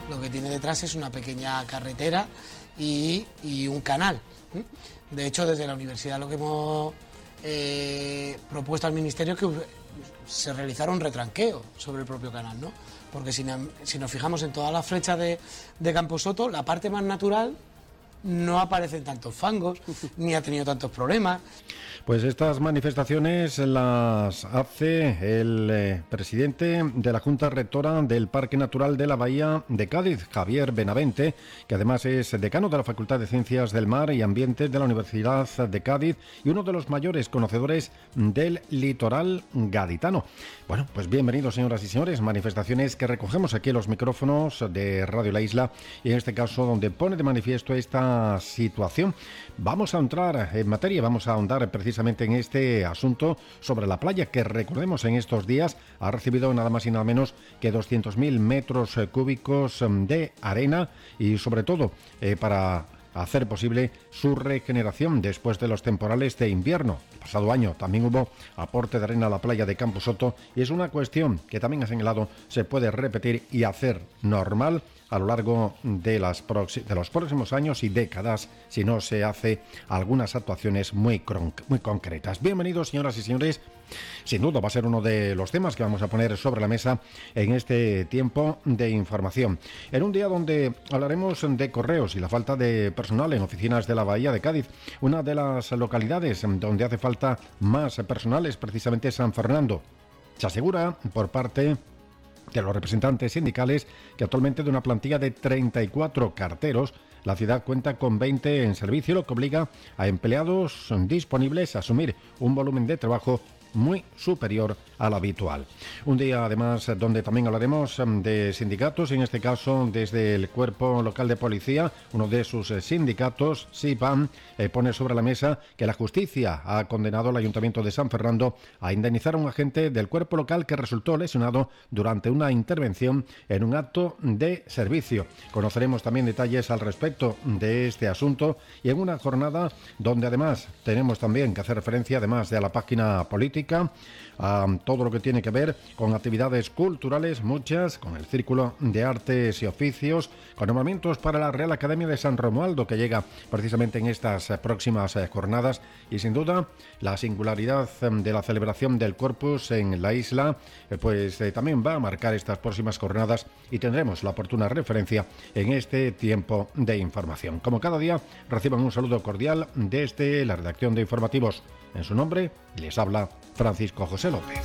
lo que tiene detrás es una pequeña carretera y un canal. De hecho, desde la universidad lo que hemos propuesto al Ministerio es que se realizara un retranqueo sobre el propio canal, ¿no? Porque si nos fijamos en todas las flechas de Camposoto, la parte más natural no aparecen tantos fangos, ni ha tenido tantos problemas. Pues estas manifestaciones las hace el presidente de la Junta Rectora del Parque Natural de la Bahía de Cádiz, Javier Benavente, que además es decano de la Facultad de Ciencias del Mar y Ambiente de la Universidad de Cádiz y uno de los mayores conocedores del litoral gaditano. Bueno, pues bienvenidos, señoras y señores, manifestaciones que recogemos aquí en los micrófonos de Radio La Isla y en este caso donde pone de manifiesto esta situación. Vamos a entrar en materia, vamos a ahondar precisamente en este asunto sobre la playa que, recordemos, en estos días ha recibido nada más y nada menos que 200.000 metros cúbicos de arena y sobre todo para hacer posible su regeneración después de los temporales de invierno. El pasado año también hubo aporte de arena a la playa de Camposoto y es una cuestión que también ha señalado se puede repetir y hacer normal a lo largo de los próximos años y décadas si no se hace algunas actuaciones muy concretas. Bienvenidos, señoras y señores. Sin duda va a ser uno de los temas que vamos a poner sobre la mesa en este tiempo de información. En un día donde hablaremos de correos y la falta de personal en oficinas de la Bahía de Cádiz. Una de las localidades donde hace falta más personal es precisamente San Fernando. Se asegura por parte de los representantes sindicales que actualmente de una plantilla de 34 carteros, la ciudad cuenta con 20 en servicio, lo que obliga a empleados disponibles a asumir un volumen de trabajo muy superior al habitual. Un día además donde también hablaremos de sindicatos, en este caso desde el Cuerpo Local de Policía, uno de sus sindicatos, SIPAM, pone sobre la mesa que la justicia ha condenado al Ayuntamiento de San Fernando a indemnizar a un agente del cuerpo local que resultó lesionado durante una intervención en un acto de servicio. Conoceremos también detalles al respecto de este asunto y en una jornada donde además tenemos también que hacer referencia, además de a la página política, a todo lo que tiene que ver con actividades culturales, muchas, con el Círculo de Artes y Oficios, con nombramientos para la Real Academia de San Romualdo, que llega precisamente en estas próximas jornadas, y sin duda la singularidad de la celebración del Corpus en la isla, pues también va a marcar estas próximas jornadas y tendremos la oportuna referencia en este tiempo de información. Como cada día, reciban un saludo cordial desde la redacción de informativos. En su nombre, les habla Francisco José López.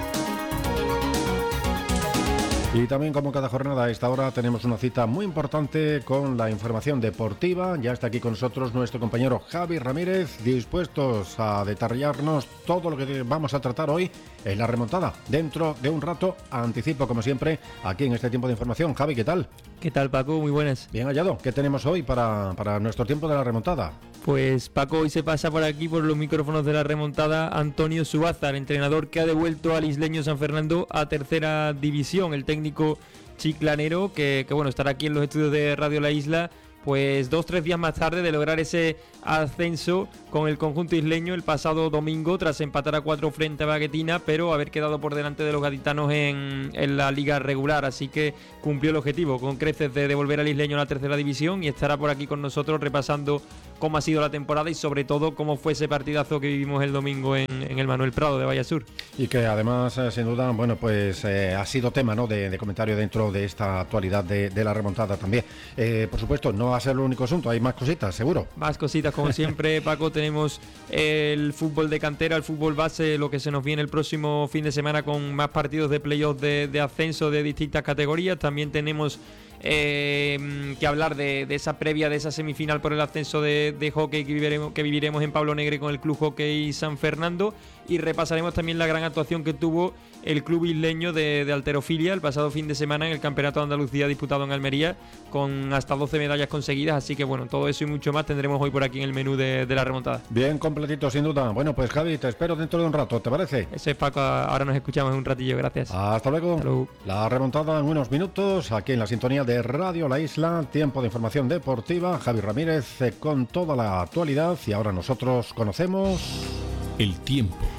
Y también, como cada jornada a esta hora, tenemos una cita muy importante con la información deportiva. Ya está aquí con nosotros nuestro compañero Javi Ramírez, dispuestos a detallarnos todo lo que vamos a tratar hoy en la remontada. Dentro de un rato, anticipo como siempre, aquí en este tiempo de información. Javi, ¿qué tal? ¿Qué tal, Paco? Muy buenas. Bien hallado. ¿Qué tenemos hoy para nuestro tiempo de la remontada? Pues Paco, hoy se pasa por aquí, por los micrófonos de la remontada, Antonio Subaza, el entrenador que ha devuelto al isleño San Fernando a tercera división. El técnico chiclanero que bueno, estará aquí en los estudios de Radio La Isla, pues 2-3 días más tarde de lograr ese ascenso con el conjunto isleño el pasado domingo, tras empatar a 4 frente a Baguetina, pero haber quedado por delante de los gaditanos en la liga regular. Así que cumplió el objetivo con creces de devolver al isleño a la tercera división y estará por aquí con nosotros repasando cómo ha sido la temporada y sobre todo cómo fue ese partidazo que vivimos el domingo en el Manuel Prado de Vallasur. Y que además, sin duda, bueno, pues ha sido tema, ¿no?, de comentario dentro de esta actualidad de la remontada también. Por supuesto, no va a ser el único asunto, hay más cositas, seguro. Más cositas, como siempre, Paco. Tenemos el fútbol de cantera, el fútbol base, lo que se nos viene el próximo fin de semana con más partidos de playoff de ascenso de distintas categorías. También tenemos que hablar de esa previa, de esa semifinal por el ascenso de hockey que viviremos en Pablo Negre con el Club Hockey San Fernando, y repasaremos también la gran actuación que tuvo el club isleño de halterofilia el pasado fin de semana en el Campeonato de Andalucía disputado en Almería, con hasta 12 medallas conseguidas. Así que bueno, todo eso y mucho más tendremos hoy por aquí en el menú de la remontada. Bien completito, sin duda. Bueno, pues Javi, te espero dentro de un rato, ¿te parece? Eso es, Paco, ahora nos escuchamos en un ratillo, gracias. Hasta luego. Hasta luego. La remontada en unos minutos, aquí en la sintonía de Radio La Isla, tiempo de información deportiva. Javi Ramírez con toda la actualidad, y ahora nosotros conocemos el tiempo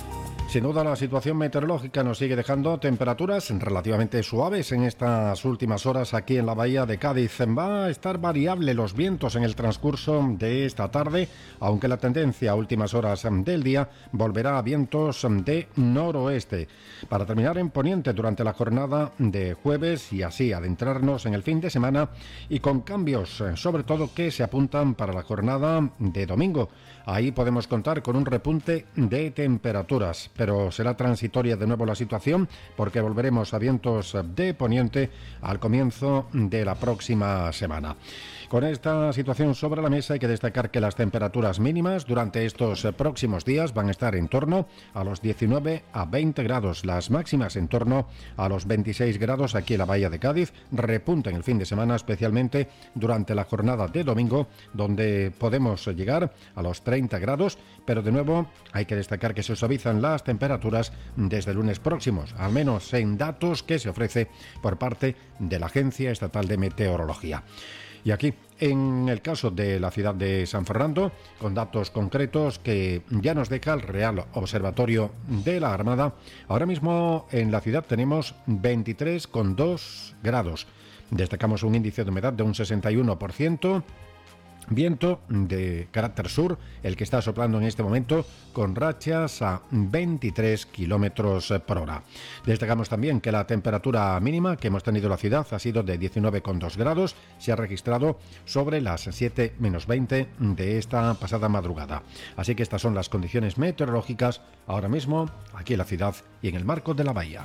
Sin duda la situación meteorológica nos sigue dejando temperaturas relativamente suaves en estas últimas horas aquí en la bahía de Cádiz. Va a estar variable los vientos en el transcurso de esta tarde, aunque la tendencia a últimas horas del día volverá a vientos de noroeste. Para terminar en poniente durante la jornada de jueves y así adentrarnos en el fin de semana y con cambios sobre todo que se apuntan para la jornada de domingo. Ahí podemos contar con un repunte de temperaturas, pero será transitoria de nuevo la situación porque volveremos a vientos de poniente al comienzo de la próxima semana. Con esta situación sobre la mesa hay que destacar que las temperaturas mínimas durante estos próximos días van a estar en torno a los 19 a 20 grados, las máximas en torno a los 26 grados aquí en la bahía de Cádiz. Repunta en el fin de semana, especialmente durante la jornada de domingo, donde podemos llegar a los 30 grados, pero de nuevo hay que destacar que se suavizan las temperaturas desde el lunes próximos, al menos en datos que se ofrece por parte de la Agencia Estatal de Meteorología. Y aquí, en el caso de la ciudad de San Fernando, con datos concretos que ya nos deja el Real Observatorio de la Armada, ahora mismo en la ciudad tenemos 23,2 grados. Destacamos un índice de humedad de un 61%. Viento de carácter sur, el que está soplando en este momento con rachas a 23 kilómetros por hora. Destacamos también que la temperatura mínima que hemos tenido en la ciudad ha sido de 19,2 grados. Se ha registrado sobre las 7 menos 20 de esta pasada madrugada. Así que estas son las condiciones meteorológicas ahora mismo aquí en la ciudad y en el marco de la bahía.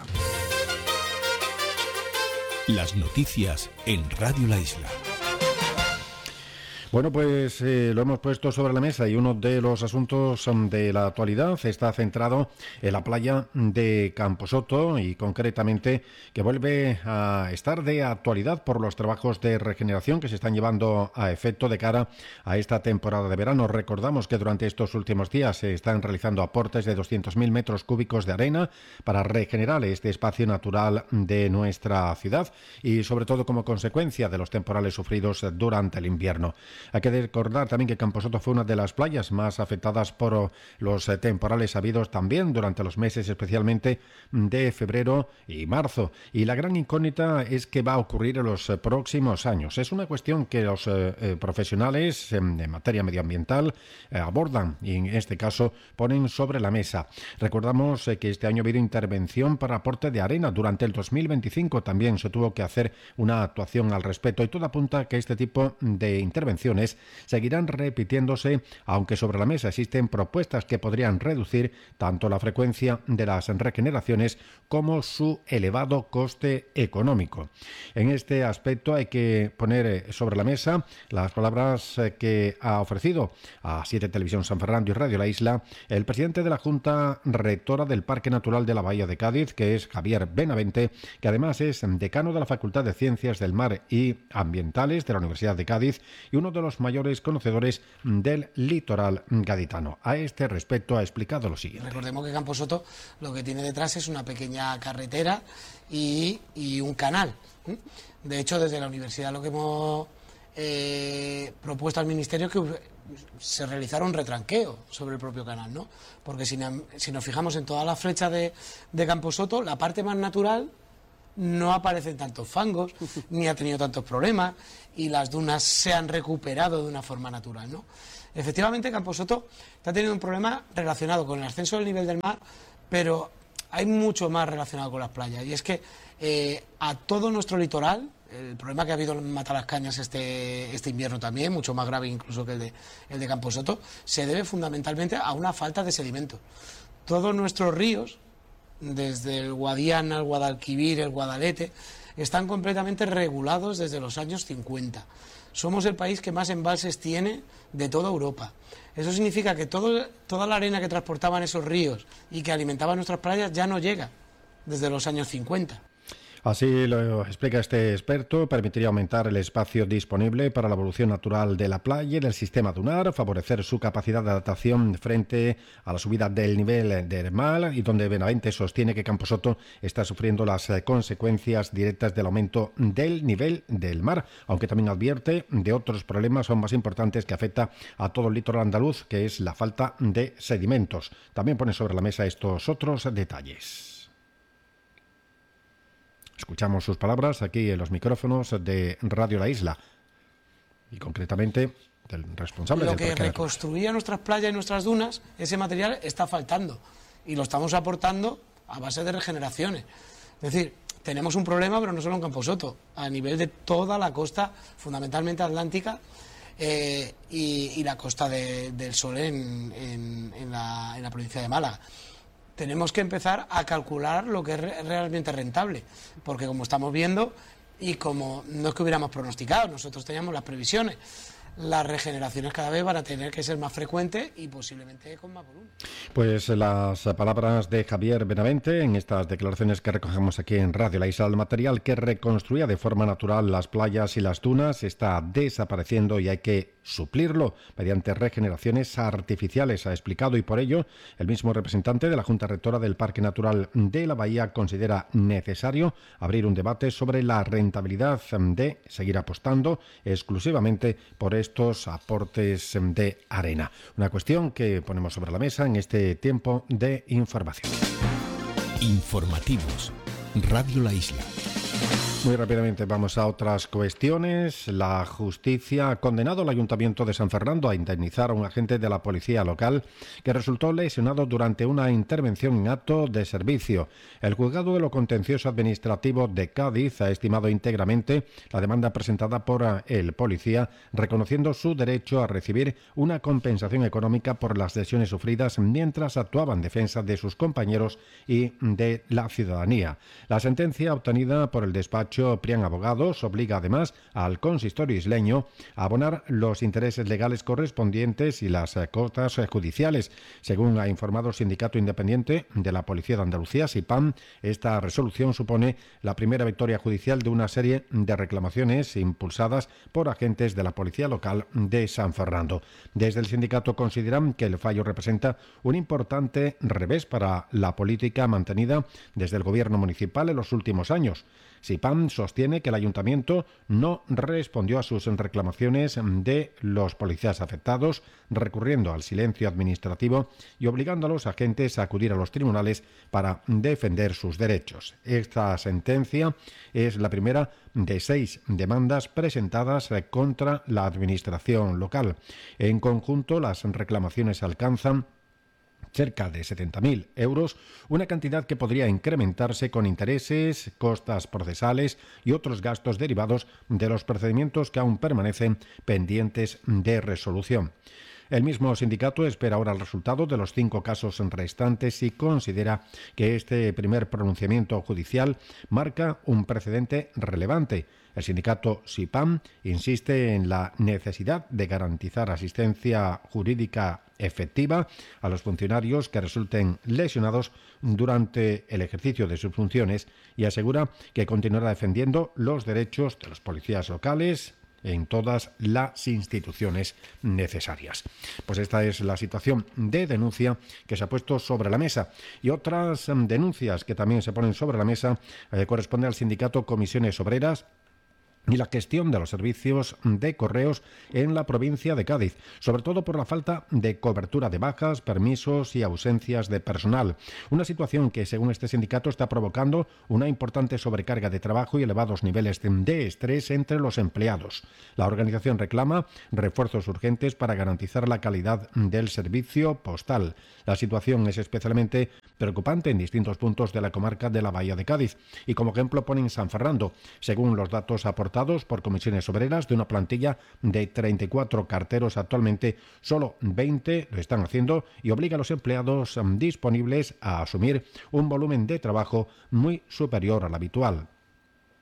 Las noticias en Radio La Isla. Bueno, pues lo hemos puesto sobre la mesa y uno de los asuntos de la actualidad está centrado en la playa de Camposoto y concretamente que vuelve a estar de actualidad por los trabajos de regeneración que se están llevando a efecto de cara a esta temporada de verano. Recordamos que durante estos últimos días se están realizando aportes de 200.000 metros cúbicos de arena para regenerar este espacio natural de nuestra ciudad y sobre todo como consecuencia de los temporales sufridos durante el invierno. Hay que recordar también que Camposoto fue una de las playas más afectadas por los temporales habidos también durante los meses especialmente de febrero y marzo. Y la gran incógnita es qué va a ocurrir en los próximos años. Es una cuestión que los profesionales en materia medioambiental abordan y en este caso ponen sobre la mesa. Recordamos que este año ha habido intervención para aporte de arena. Durante el 2025 también se tuvo que hacer una actuación al respecto y todo apunta a que este tipo de intervenciones seguirán repitiéndose, aunque sobre la mesa existen propuestas que podrían reducir tanto la frecuencia de las regeneraciones como su elevado coste económico. En este aspecto hay que poner sobre la mesa las palabras que ha ofrecido a 7 Televisión San Fernando y Radio La Isla el presidente de la Junta Rectora del Parque Natural de la Bahía de Cádiz, que es Javier Benavente, que además es decano de la Facultad de Ciencias del Mar y Ambientales de la Universidad de Cádiz y uno de los mayores conocedores del litoral gaditano. A este respecto ha explicado lo siguiente. Recordemos que Camposoto lo que tiene detrás es una pequeña carretera y un canal. De hecho, desde la universidad lo que hemos propuesto al Ministerio es que se realizara un retranqueo sobre el propio canal, ¿no? Porque si nos fijamos en todas las flechas de Camposoto, la parte más natural no aparecen tantos fangos, ni ha tenido tantos problemas, y las dunas se han recuperado de una forma natural, ¿no? Efectivamente, Camposoto está teniendo un problema relacionado con el ascenso del nivel del mar, pero hay mucho más relacionado con las playas, y es que a todo nuestro litoral, el problema que ha habido en Matalascañas este invierno también, mucho más grave incluso que el de Camposoto, se debe fundamentalmente a una falta de sedimentos. Todos nuestros ríos, desde el Guadiana, el Guadalquivir, el Guadalete, están completamente regulados desde los años 50. Somos el país que más embalses tiene de toda Europa. Eso significa que toda la arena que transportaban esos ríos y que alimentaban nuestras playas ya no llega desde los años 50. Así lo explica este experto, permitiría aumentar el espacio disponible para la evolución natural de la playa y del sistema dunar, favorecer su capacidad de adaptación frente a la subida del nivel del mar, y donde Benavente sostiene que Camposoto está sufriendo las consecuencias directas del aumento del nivel del mar, aunque también advierte de otros problemas aún más importantes que afecta a todo el litoral andaluz, que es la falta de sedimentos. También pone sobre la mesa estos otros detalles. Escuchamos sus palabras aquí en los micrófonos de Radio La Isla y concretamente del responsable del Parque Natural. Lo que reconstruía nuestras playas y nuestras dunas, ese material está faltando y lo estamos aportando a base de regeneraciones. Es decir, tenemos un problema, pero no solo en Camposoto, a nivel de toda la costa, fundamentalmente atlántica, y la costa del Sol en la provincia de Málaga. Tenemos que empezar a calcular lo que es realmente rentable, porque como estamos viendo, y como no es que hubiéramos pronosticado, nosotros teníamos las previsiones, las regeneraciones cada vez van a tener que ser más frecuentes y posiblemente con más volumen. Pues las palabras de Javier Benavente en estas declaraciones que recogemos aquí en Radio La Isla. El material que reconstruía de forma natural las playas y las dunas está desapareciendo y hay que suplirlo mediante regeneraciones artificiales, ha explicado, y por ello el mismo representante de la Junta Rectora del Parque Natural de la Bahía considera necesario abrir un debate sobre la rentabilidad de seguir apostando exclusivamente por estos aportes de arena. Una cuestión que ponemos sobre la mesa en este tiempo de información. Informativos. Radio La Isla. Muy rápidamente vamos a otras cuestiones. La justicia ha condenado al Ayuntamiento de San Fernando a indemnizar a un agente de la policía local que resultó lesionado durante una intervención en acto de servicio. El Juzgado de lo Contencioso Administrativo de Cádiz ha estimado íntegramente la demanda presentada por el policía, reconociendo su derecho a recibir una compensación económica por las lesiones sufridas mientras actuaba en defensa de sus compañeros y de la ciudadanía. La sentencia obtenida por el despacho Prián Abogados obliga además al consistorio isleño a abonar los intereses legales correspondientes y las costas judiciales. Según ha informado el Sindicato Independiente de la Policía de Andalucía, SIPAM, esta resolución supone la primera victoria judicial de una serie de reclamaciones impulsadas por agentes de la Policía Local de San Fernando. Desde el sindicato consideran que el fallo representa un importante revés para la política mantenida desde el gobierno municipal en los últimos años. SIPAM sostiene que el ayuntamiento no respondió a sus reclamaciones de los policías afectados, recurriendo al silencio administrativo y obligando a los agentes a acudir a los tribunales para defender sus derechos. Esta sentencia es la primera de 6 demandas presentadas contra la administración local. En conjunto, las reclamaciones alcanzan cerca de 70.000 euros, una cantidad que podría incrementarse con intereses, costas procesales y otros gastos derivados de los procedimientos que aún permanecen pendientes de resolución. El mismo sindicato espera ahora el resultado de los 5 casos restantes y considera que este primer pronunciamiento judicial marca un precedente relevante. El sindicato SIPAM insiste en la necesidad de garantizar asistencia jurídica efectiva a los funcionarios que resulten lesionados durante el ejercicio de sus funciones y asegura que continuará defendiendo los derechos de los policías locales en todas las instituciones necesarias. Pues esta es la situación de denuncia que se ha puesto sobre la mesa. Y otras denuncias que también se ponen sobre la mesa corresponde al sindicato Comisiones Obreras y la gestión de los servicios de correos en la provincia de Cádiz, sobre todo por la falta de cobertura de bajas, permisos y ausencias de personal. Una situación que, según este sindicato, está provocando una importante sobrecarga de trabajo y elevados niveles de estrés entre los empleados. La organización reclama refuerzos urgentes para garantizar la calidad del servicio postal. La situación es especialmente preocupante en distintos puntos de la comarca de la Bahía de Cádiz y como ejemplo ponen San Fernando. Según los datos aportados por Comisiones Obreras, de una plantilla de 34 carteros actualmente, solo 20 lo están haciendo y obliga a los empleados disponibles a asumir un volumen de trabajo muy superior al habitual.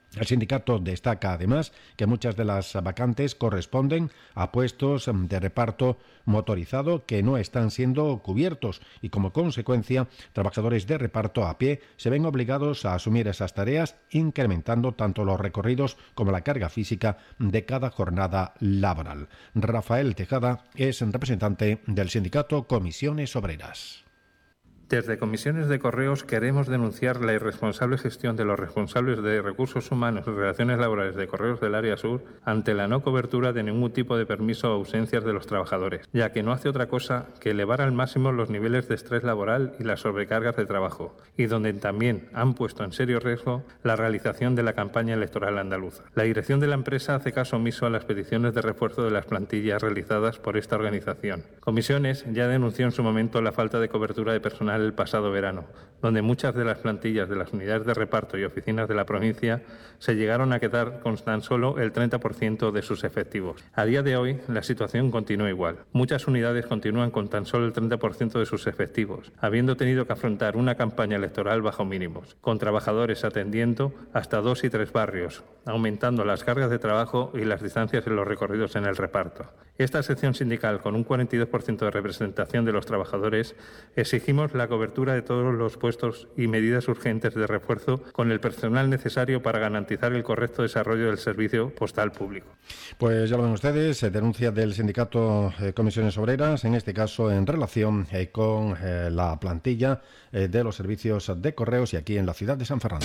El sindicato destaca además que muchas de las vacantes corresponden a puestos de reparto motorizado que no están siendo cubiertos y como consecuencia trabajadores de reparto a pie se ven obligados a asumir esas tareas, incrementando tanto los recorridos como la carga física de cada jornada laboral. Rafael Tejada es representante del sindicato Comisiones Obreras. Desde Comisiones de Correos queremos denunciar la irresponsable gestión de los responsables de recursos humanos y relaciones laborales de Correos del Área Sur ante la no cobertura de ningún tipo de permiso o ausencias de los trabajadores, ya que no hace otra cosa que elevar al máximo los niveles de estrés laboral y las sobrecargas de trabajo, y donde también han puesto en serio riesgo la realización de la campaña electoral andaluza. La dirección de la empresa hace caso omiso a las peticiones de refuerzo de las plantillas realizadas por esta organización. Comisiones ya denunció en su momento la falta de cobertura de personal el pasado verano, donde muchas de las plantillas de las unidades de reparto y oficinas de la provincia se llegaron a quedar con tan solo el 30% de sus efectivos. A día de hoy, la situación continúa igual. Muchas unidades continúan con tan solo el 30% de sus efectivos, habiendo tenido que afrontar una campaña electoral bajo mínimos, con trabajadores atendiendo hasta 2 y 3 barrios, aumentando las cargas de trabajo y las distancias en los recorridos en el reparto. Esta sección sindical, con un 42% de representación de los trabajadores, exigimos la cobertura de todos los puestos y medidas urgentes de refuerzo con el personal necesario para garantizar el correcto desarrollo del servicio postal público. Pues ya lo ven ustedes, denuncia del sindicato Comisiones Obreras, en este caso en relación con la plantilla de los servicios de correos y aquí en la ciudad de San Fernando.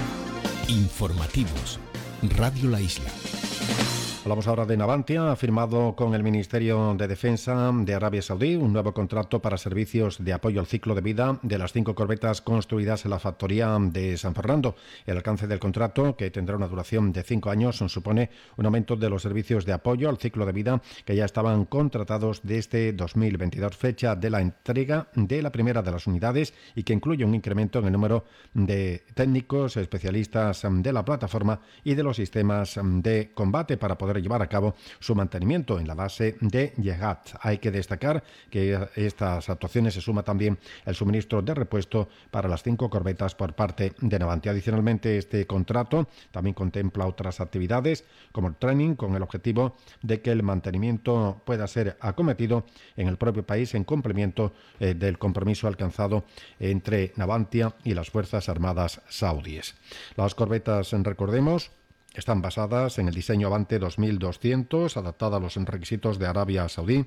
Informativos. Radio La Isla. Hablamos ahora de Navantia. Ha firmado con el Ministerio de Defensa de Arabia Saudí un nuevo contrato para servicios de apoyo al ciclo de vida de las 5 corbetas construidas en la factoría de San Fernando. El alcance del contrato, que tendrá una duración de 5 años, supone un aumento de los servicios de apoyo al ciclo de vida que ya estaban contratados desde 2022, fecha de la entrega de la primera de las unidades y que incluye un incremento en el número de técnicos especialistas de la plataforma y de los sistemas de combate para poder llevar a cabo su mantenimiento en la base de Yehat. Hay que destacar que a estas actuaciones se suma también el suministro de repuesto para las 5 corbetas por parte de Navantia. Adicionalmente, este contrato también contempla otras actividades como el training, con el objetivo de que el mantenimiento pueda ser acometido en el propio país en cumplimiento del compromiso alcanzado entre Navantia y las Fuerzas Armadas saudíes. Las corbetas, recordemos, están basadas en el diseño Avante 2200, adaptada a los requisitos de Arabia Saudí.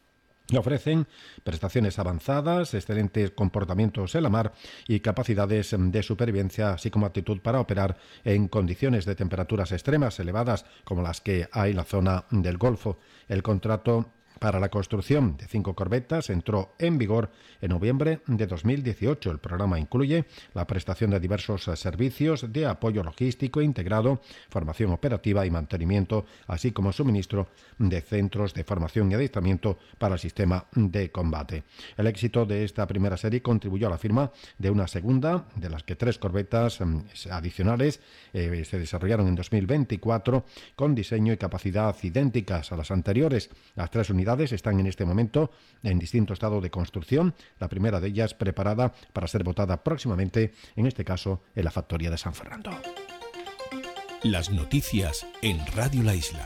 Y ofrecen prestaciones avanzadas, excelentes comportamientos en la mar y capacidades de supervivencia, así como aptitud para operar en condiciones de temperaturas extremas elevadas como las que hay en la zona del Golfo. El contrato para la construcción de 5 corbetas entró en vigor en noviembre de 2018. El programa incluye la prestación de diversos servicios de apoyo logístico integrado, formación operativa y mantenimiento, así como suministro de centros de formación y adiestramiento para el sistema de combate. El éxito de esta primera serie contribuyó a la firma de una segunda, de las que 3 corbetas adicionales se desarrollaron en 2024 con diseño y capacidad idénticas a las anteriores. Las 3 unidades están en este momento en distinto estado de construcción, la primera de ellas preparada para ser botada próximamente, en este caso en la factoría de San Fernando. Las noticias en Radio La Isla.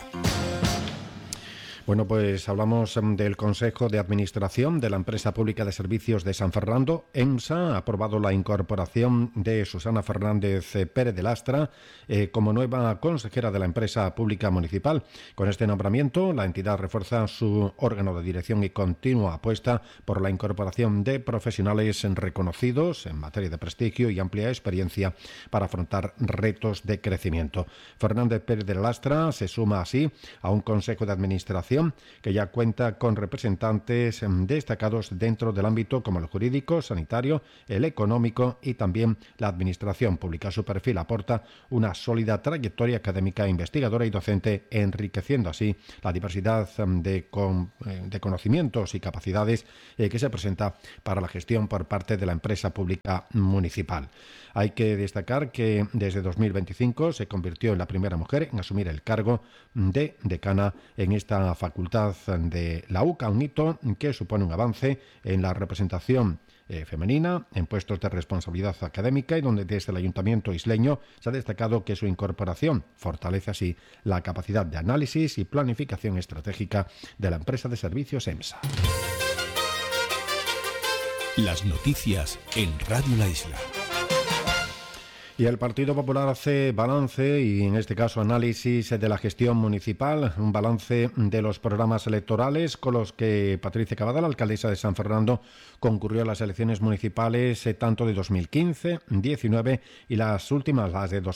Bueno, pues hablamos del Consejo de Administración de la Empresa Pública de Servicios de San Fernando. EMSA ha aprobado la incorporación de Susana Fernández Pérez de Lastra como nueva consejera de la empresa pública municipal. Con este nombramiento, la entidad refuerza su órgano de dirección y continua apuesta por la incorporación de profesionales reconocidos en materia de prestigio y amplia experiencia para afrontar retos de crecimiento. Fernández Pérez de Lastra se suma así a un Consejo de Administración que ya cuenta con representantes destacados dentro del ámbito como el jurídico, sanitario, el económico y también la administración pública. Su perfil aporta una sólida trayectoria académica, investigadora y docente, enriqueciendo así la diversidad de conocimientos y capacidades que se presenta para la gestión por parte de la empresa pública municipal. Hay que destacar que desde 2025 se convirtió en la primera mujer en asumir el cargo de decana en esta facultad de la UCA, un hito que supone un avance en la representación femenina en puestos de responsabilidad académica y donde desde el Ayuntamiento isleño se ha destacado que su incorporación fortalece así la capacidad de análisis y planificación estratégica de la empresa de servicios EMSA. Las noticias en Radio La Isla. Y el Partido Popular hace balance y en este caso análisis de la gestión municipal, un balance de los programas electorales con los que Patricia Cavada, la alcaldesa de San Fernando, concurrió a las elecciones municipales tanto de 2015, 19 y las últimas, las de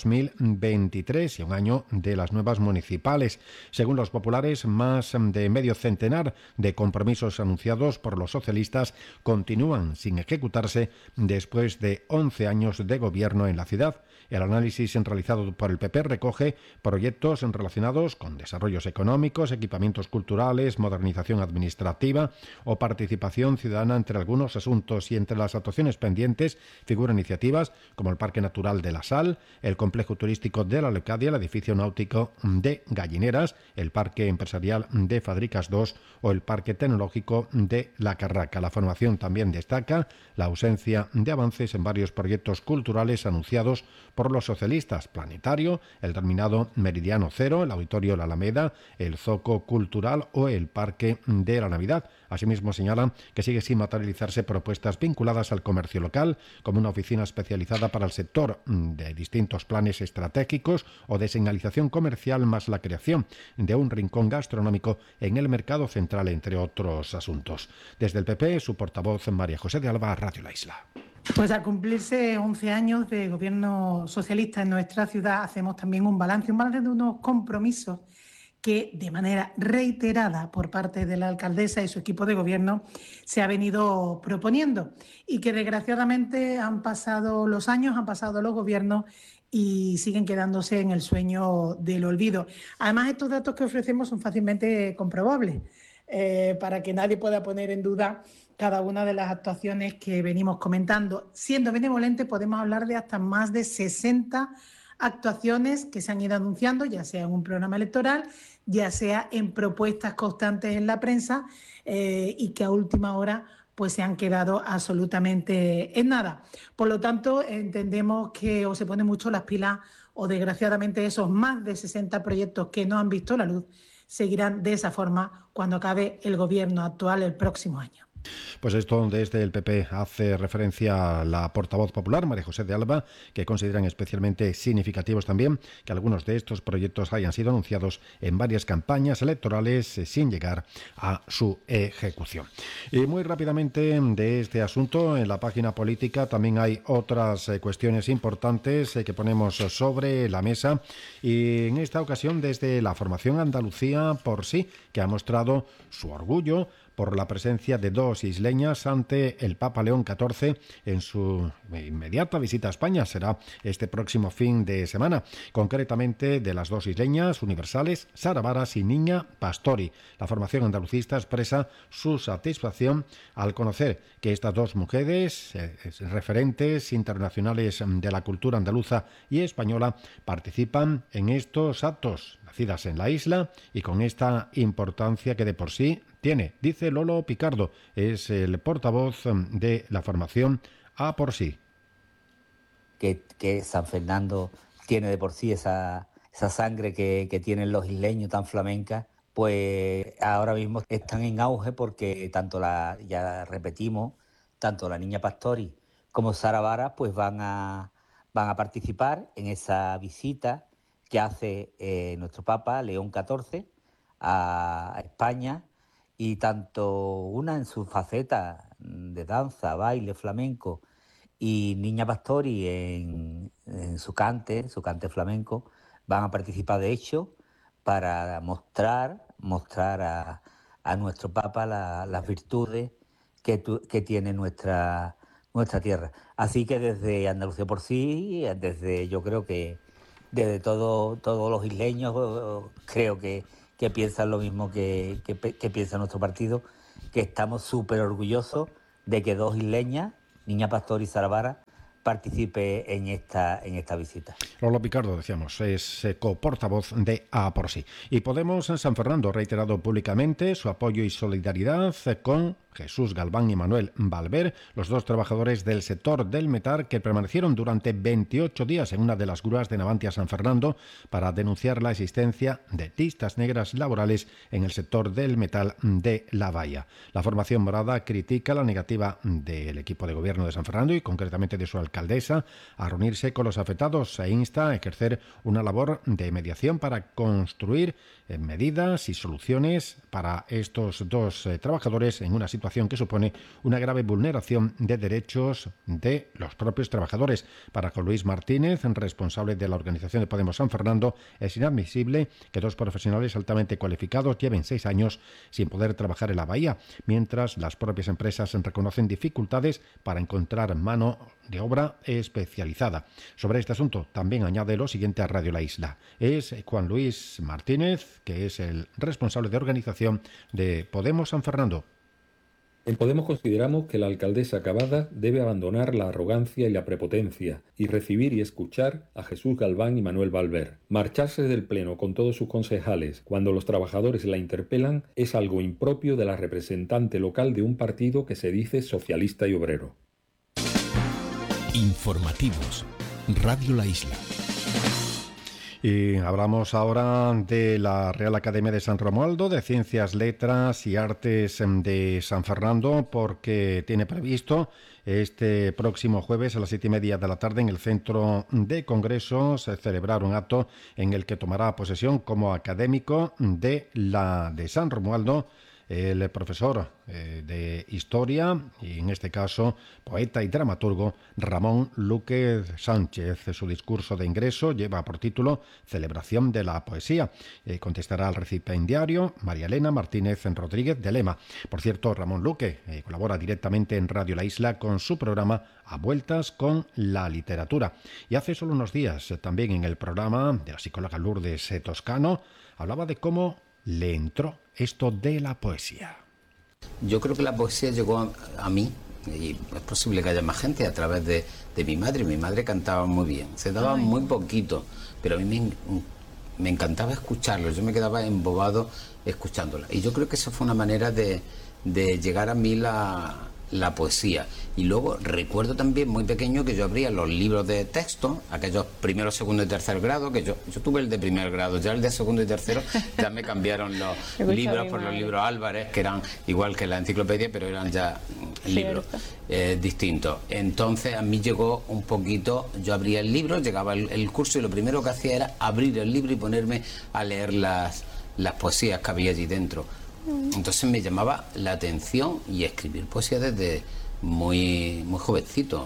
2023 y un año de las nuevas municipales. Según los populares, más de medio centenar de compromisos anunciados por los socialistas continúan sin ejecutarse después de 11 años de gobierno en la ciudad. El análisis realizado por el PP recoge proyectos relacionados con desarrollos económicos, equipamientos culturales, modernización administrativa o participación ciudadana entre algunos asuntos, y entre las actuaciones pendientes figuran iniciativas como el Parque Natural de la Sal, el Complejo Turístico de la Leocadia, el Edificio Náutico de Gallineras, el Parque Empresarial de Fadricas 2 o el Parque Tecnológico de La Carraca. La formación también destaca la ausencia de avances en varios proyectos culturales anunciados por los socialistas: Planetario, el denominado Meridiano Cero, el Auditorio La Alameda, el Zoco Cultural o el Parque de la Navidad. Asimismo señalan que sigue sin materializarse propuestas vinculadas al comercio local, como una oficina especializada para el sector de distintos planes estratégicos o de señalización comercial, más la creación de un rincón gastronómico en el mercado central, entre otros asuntos. Desde el PP, su portavoz María José de Alba, Radio La Isla. Pues al cumplirse 11 años de gobierno socialista en nuestra ciudad, hacemos también un balance de unos compromisos que de manera reiterada por parte de la alcaldesa y su equipo de gobierno se ha venido proponiendo y que desgraciadamente han pasado los años, han pasado los gobiernos y siguen quedándose en el sueño del olvido. Además, estos datos que ofrecemos son fácilmente comprobables para que nadie pueda poner en duda cada una de las actuaciones que venimos comentando. Siendo benevolente, podemos hablar de hasta más de 60 actuaciones que se han ido anunciando, ya sea en un programa electoral, ya sea en propuestas constantes en la prensa y que a última hora pues se han quedado absolutamente en nada. Por lo tanto, entendemos que o se ponen mucho las pilas o desgraciadamente esos más de 60 proyectos que no han visto la luz seguirán de esa forma cuando acabe el gobierno actual el próximo año. Pues esto desde el PP hace referencia a la portavoz popular, María José de Alba, que consideran especialmente significativos también que algunos de estos proyectos hayan sido anunciados en varias campañas electorales sin llegar a su ejecución. Y muy rápidamente de este asunto, en la página política también hay otras cuestiones importantes que ponemos sobre la mesa, y en esta ocasión desde la formación Andalucía por sí, que ha mostrado su orgullo por la presencia de dos isleñas ante el Papa León XIV en su inmediata visita a España. Será este próximo fin de semana. Concretamente de las dos isleñas universales, Sara Varas y Niña Pastori. La formación andalucista expresa su satisfacción al conocer que estas dos mujeres, referentes internacionales de la cultura andaluza y española, participan en estos actos, nacidas en la isla y con esta importancia que de por sí tiene, dice Lolo Picardo, es el portavoz de la formación A por sí. Que San Fernando tiene de por sí esa sangre que tienen los isleños tan flamenca, pues ahora mismo están en auge porque ya repetimos, tanto la Niña Pastori como Sara Varas pues van a participar en esa visita que hace nuestro Papa León XIV a España, y tanto una en su faceta de danza, baile, flamenco, y Niña Pastori en su cante flamenco, van a participar de hecho para mostrar a nuestro Papa las virtudes que tiene nuestra tierra. Así que desde Andalucía por sí, yo creo que desde todos los isleños, creo que piensan lo mismo que piensa nuestro partido, que estamos súper orgullosos de que dos isleñas, Niña Pastori y Sara Varas, participe en esta visita. Lolo Picardo, decíamos, es coportavoz de A por Sí. Y Podemos en San Fernando ha reiterado públicamente su apoyo y solidaridad con Jesús Galván y Manuel Valver, los dos trabajadores del sector del metal que permanecieron durante 28 días en una de las grúas de Navantia San Fernando para denunciar la existencia de listas negras laborales en el sector del metal de La Baía. La formación morada critica la negativa del equipo de gobierno de San Fernando y concretamente de su alcaldesa a reunirse con los afectados e insta a ejercer una labor de mediación para construir medidas y soluciones para estos dos trabajadores en una situación que supone una grave vulneración de derechos de los propios trabajadores. Para Juan Luis Martínez, responsable de la organización de Podemos San Fernando, es inadmisible que dos profesionales altamente cualificados lleven 6 años sin poder trabajar en la bahía, mientras las propias empresas reconocen dificultades para encontrar mano de obra especializada. Sobre este asunto también añade lo siguiente a Radio La Isla. Es Juan Luis Martínez, que es el responsable de organización de Podemos San Fernando. En Podemos consideramos que la alcaldesa Cavada debe abandonar la arrogancia y la prepotencia y recibir y escuchar a Jesús Galván y Manuel Valver. Marcharse del Pleno con todos sus concejales cuando los trabajadores la interpelan es algo impropio de la representante local de un partido que se dice socialista y obrero. Informativos. Radio La Isla. Y hablamos ahora de la Real Academia de San Romualdo, de Ciencias, Letras y Artes de San Fernando, porque tiene previsto este próximo jueves a las 7:30 de la tarde en el Centro de Congresos celebrar un acto en el que tomará posesión como académico de San Romualdo el profesor de Historia, y en este caso poeta y dramaturgo, Ramón Luque Sánchez. Su discurso de ingreso lleva por título Celebración de la Poesía. Contestará al recipiendario María Elena Martínez Rodríguez de Lema. Por cierto, Ramón Luque colabora directamente en Radio La Isla con su programa A Vueltas con la Literatura. Y hace solo unos días, también en el programa de la psicóloga Lourdes Toscano, hablaba de cómo le entró esto de la poesía. Yo creo que la poesía llegó a mí, y es posible que haya más gente, a través de mi madre. Mi madre cantaba muy bien, se daba muy poquito, pero a mí me encantaba escucharlo, yo me quedaba embobado escuchándola. Y yo creo que esa fue una manera de llegar a mí la poesía. Y luego recuerdo también muy pequeño que yo abría los libros de texto, aquellos primero, segundo y tercer grado, que yo tuve el de primer grado, ya el de segundo y tercero ya me cambiaron los libros por los libros Álvarez, que eran igual que la enciclopedia, pero eran ya libros distintos. Entonces a mí llegó un poquito, yo abría el libro, llegaba el curso y lo primero que hacía era abrir el libro y ponerme a leer las poesías que había allí dentro. Entonces me llamaba la atención y escribir poesía desde muy jovencito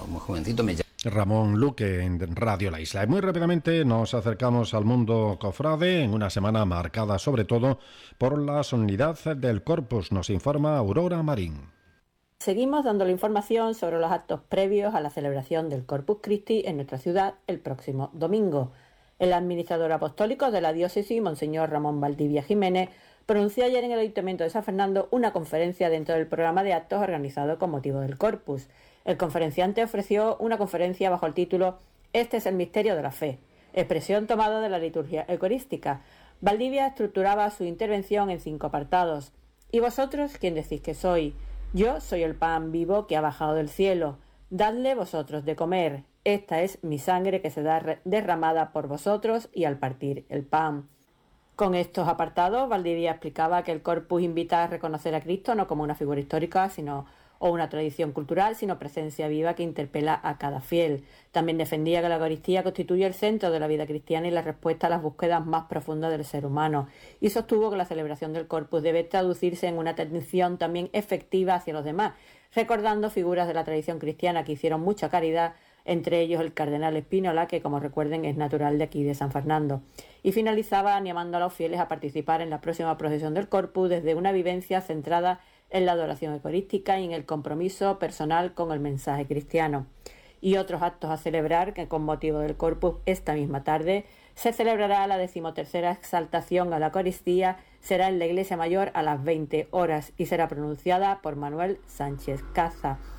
Ramón Luque en Radio La Isla. Y muy rápidamente nos acercamos al mundo cofrade en una semana marcada sobre todo por la solemnidad del Corpus, nos informa Aurora Marín. Seguimos dando la información sobre los actos previos a la celebración del Corpus Christi en nuestra ciudad el próximo domingo. El administrador apostólico de la diócesis, Monseñor Ramón Valdivia Jiménez, pronunció ayer en el Ayuntamiento de San Fernando una conferencia dentro del programa de actos organizado con motivo del Corpus. El conferenciante ofreció una conferencia bajo el título «Este es el misterio de la fe», expresión tomada de la liturgia eucarística. Valdivia estructuraba su intervención en 5 apartados. «¿Y vosotros quién decís que soy? Yo soy el pan vivo que ha bajado del cielo. Dadle vosotros de comer. Esta es mi sangre que se da derramada por vosotros y al partir el pan». Con estos apartados, Valdivia explicaba que el Corpus invita a reconocer a Cristo no como una figura histórica o una tradición cultural, sino presencia viva que interpela a cada fiel. También defendía que la Eucaristía constituye el centro de la vida cristiana y la respuesta a las búsquedas más profundas del ser humano, y sostuvo que la celebración del Corpus debe traducirse en una atención también efectiva hacia los demás, recordando figuras de la tradición cristiana que hicieron mucha caridad, entre ellos el cardenal Espínola, que como recuerden es natural de aquí de San Fernando. Y finalizaba animando a los fieles a participar en la próxima procesión del Corpus desde una vivencia centrada en la adoración eucarística y en el compromiso personal con el mensaje cristiano. Y otros actos a celebrar, que con motivo del Corpus esta misma tarde se celebrará la 13ª exaltación a la Eucaristía, será en la Iglesia Mayor a las 20 horas y será pronunciada por Manuel Sánchez Caza.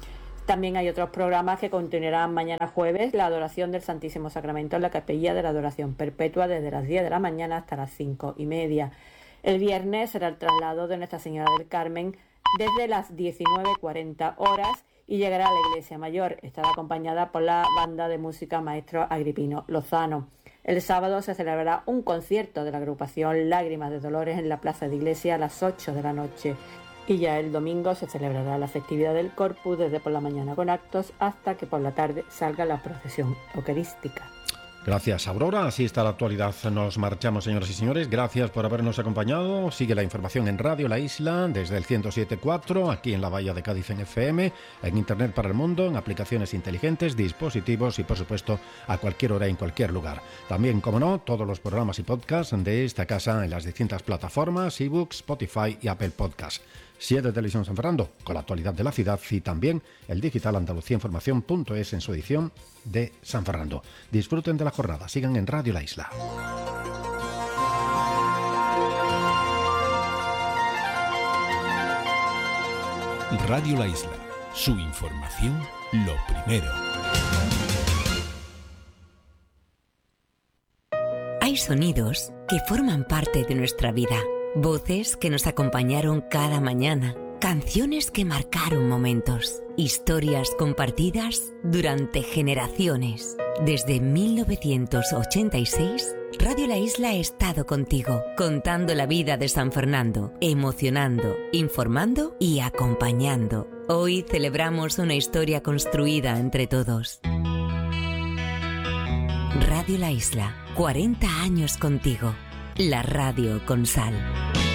También hay otros programas que continuarán mañana jueves, la adoración del Santísimo Sacramento en la Capilla de la Adoración Perpetua desde las 10 de la mañana hasta las 5:30. El viernes será el traslado de Nuestra Señora del Carmen desde las 19:40 horas y llegará a la Iglesia Mayor. Estará acompañada por la banda de música Maestro Agripino Lozano. El sábado se celebrará un concierto de la agrupación Lágrimas de Dolores en la Plaza de Iglesia a las 8 de la noche. Y ya el domingo se celebrará la festividad del Corpus desde por la mañana con actos hasta que por la tarde salga la procesión eucarística. Gracias, Aurora. Así está la actualidad. Nos marchamos, señoras y señores. Gracias por habernos acompañado. Sigue la información en Radio La Isla desde el 107.4, aquí en la Bahía de Cádiz en FM, en Internet para el mundo, en aplicaciones inteligentes, dispositivos y, por supuesto, a cualquier hora y en cualquier lugar. También, como no, todos los programas y podcasts de esta casa en las distintas plataformas, ebooks, Spotify y Apple Podcasts. 7 Televisión San Fernando, con la actualidad de la ciudad, y también el digital andaluciainformación.es en su edición de San Fernando. Disfruten de la jornada, sigan en Radio La Isla. Radio La Isla, su información lo primero. Hay sonidos que forman parte de nuestra vida. Voces que nos acompañaron cada mañana, canciones que marcaron momentos, historias compartidas durante generaciones. Desde 1986, Radio La Isla ha estado contigo, contando la vida de San Fernando, emocionando, informando y acompañando. Hoy celebramos una historia construida entre todos. Radio La Isla, 40 años contigo. La radio con sal.